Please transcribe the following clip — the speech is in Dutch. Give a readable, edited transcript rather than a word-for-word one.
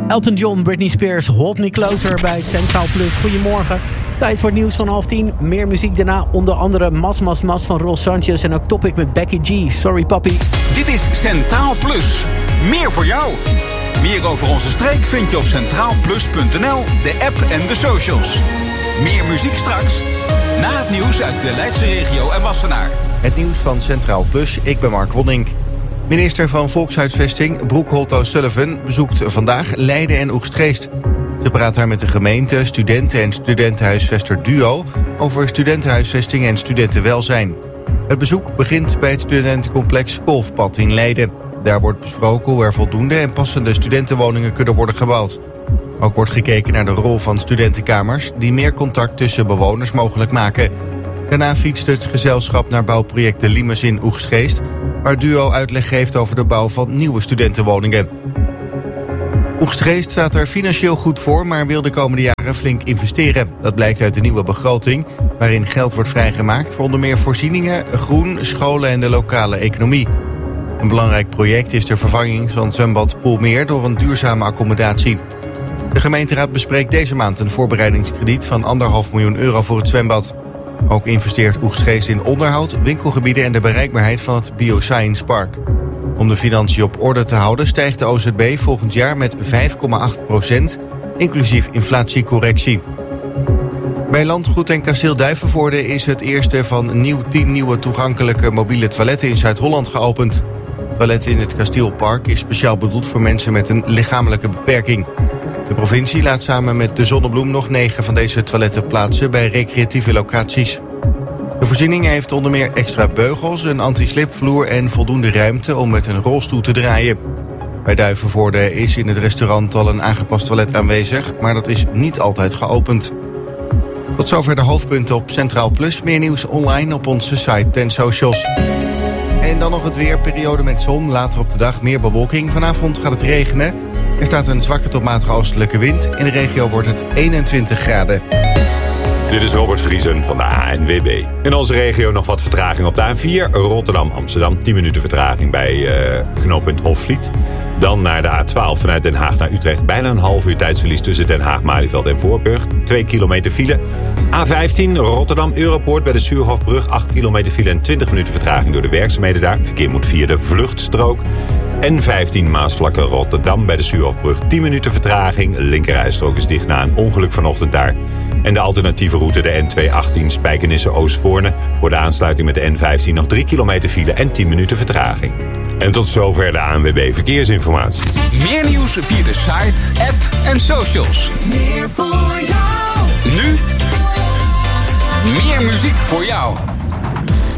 Elton John, Britney Spears, Hold Me Closer bij Centraal Plus. Goedemorgen. Tijd voor het nieuws van 9:30. Meer muziek daarna, onder andere Mas Mas Mas van Ros Sanchez en ook Topic met Becky G. Sorry papi. Dit is Centraal Plus. Meer voor jou. Meer over onze streek vind je op centraalplus.nl, de app en de socials. Meer muziek straks. Na het nieuws uit de Leidse regio en Wassenaar. Het nieuws van Centraal Plus, ik ben Mark Wonning. Minister van Volkshuisvesting Broek Holthuis-Sullivan bezoekt vandaag Leiden en Oegstgeest. Ze praat daar met de gemeente, studenten en studentenhuisvester Duo over studentenhuisvesting en studentenwelzijn. Het bezoek begint bij het studentencomplex Kolfpad in Leiden. Daar wordt besproken hoe er voldoende en passende studentenwoningen kunnen worden gebouwd. Ook wordt gekeken naar de rol van studentenkamers die meer contact tussen bewoners mogelijk maken. Daarna fietst het gezelschap naar bouwproject De Limes in Oegstgeest, waar Duo uitleg geeft over de bouw van nieuwe studentenwoningen. Oegstgeest staat er financieel goed voor, maar wil de komende jaren flink investeren. Dat blijkt uit de nieuwe begroting, waarin geld wordt vrijgemaakt voor onder meer voorzieningen, groen, scholen en de lokale economie. Een belangrijk project is de vervanging van zwembad Poelmeer door een duurzame accommodatie. De gemeenteraad bespreekt deze maand een voorbereidingskrediet van €1,5 miljoen voor het zwembad. Ook investeert Oegstgeest in onderhoud, winkelgebieden en de bereikbaarheid van het Bioscience Park. Om de financiën op orde te houden stijgt de OZB volgend jaar met 5,8%, inclusief inflatiecorrectie. Bij Landgoed en Kasteel Duivenvoorde is het eerste van 10 nieuwe toegankelijke mobiele toiletten in Zuid-Holland geopend. Het toilet in het Kasteelpark is speciaal bedoeld voor mensen met een lichamelijke beperking. De provincie laat samen met De Zonnebloem nog 9 van deze toiletten plaatsen bij recreatieve locaties. De voorziening heeft onder meer extra beugels, een anti-slipvloer en voldoende ruimte om met een rolstoel te draaien. Bij Duivenvoorde is in het restaurant al een aangepast toilet aanwezig, maar dat is niet altijd geopend. Tot zover de hoofdpunten op Centraal Plus. Meer nieuws online op onze site en socials. En dan nog het weer, periode met zon, later op de dag meer bewolking. Vanavond gaat het regenen. Er staat een zwakke tot matige oostelijke wind. In de regio wordt het 21 graden. Dit is Robert Vriesen van de ANWB. In onze regio nog wat vertraging op de A4. Rotterdam-Amsterdam, 10 minuten vertraging bij knooppunt Hofvliet. Dan naar de A12 vanuit Den Haag naar Utrecht. Bijna een half uur tijdsverlies tussen Den Haag, Malieveld en Voorburg. 2 kilometer file. A15 Rotterdam-Europoort bij de Suurhofbrug. 8 kilometer file en 20 minuten vertraging door de werkzaamheden daar. Verkeer moet via de vluchtstrook. N15 Maasvlakke Rotterdam bij de Suurhofbrug. 10 minuten vertraging. Linkerrijstrook is dicht na een ongeluk vanochtend daar. En de alternatieve route, de N218 Spijkenisse-Oostvoorne. Voor de aansluiting met de N15 nog 3 kilometer file en 10 minuten vertraging. En tot zover de ANWB Verkeersinformatie. Meer nieuws via de site, app en socials. Meer voor jou. Nu, meer muziek voor jou.